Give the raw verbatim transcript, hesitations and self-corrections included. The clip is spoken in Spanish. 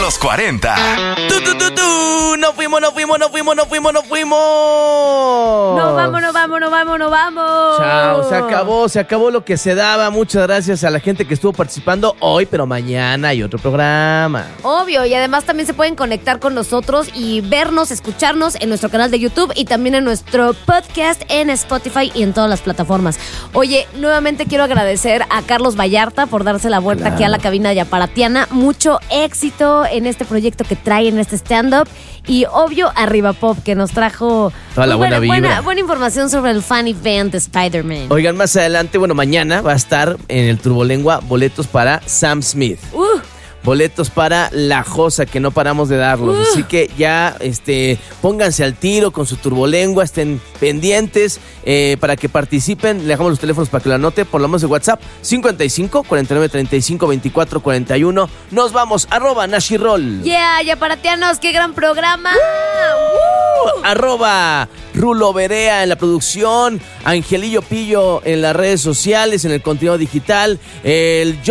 los cuarenta. ¡Tú, tú, tú, tú! ¡No fuimos, no fuimos, no fuimos, no fuimos, no fuimos! ¡No vamos, no vamos, no vamos, no vamos! Chao, se acabó, se acabó lo que se daba. Muchas gracias a la gente que estuvo participando hoy, pero mañana hay otro programa. Obvio, y además también se pueden conectar con nosotros y vernos, escucharnos en nuestro canal de YouTube y también en nuestro podcast en Spotify y en todas las plataformas. Oye, nuevamente quiero agradecer a Carlos Vallarta por darse la vuelta Claro. aquí a la cabina yaparatiana. Mucho éxito en este proyecto que trae en este stand-up. Y obvio, Arriba Pop, que nos trajo Toda la muy buena vibra. buena, buena información sobre el fan event de Spider-Man. Oigan, más adelante, bueno, mañana va a estar en el Turbolengua boletos para Sam Smith. Uh, Boletos para La Josa, que no paramos de darlos. Uh. Así que ya este, pónganse al tiro con su turbolengua, estén pendientes eh, para que participen. Le dejamos los teléfonos para que lo anote, por lo menos de WhatsApp, cincuenta y cinco, cuarenta y nueve, treinta y cinco, veinticuatro, cuarenta y uno. Nos vamos, arroba Nashiroll. yeah, yaparatianos, qué gran programa. Uh, arroba Rulo Berea en la producción, Angelillo Pillo en las redes sociales, en el contenido digital, el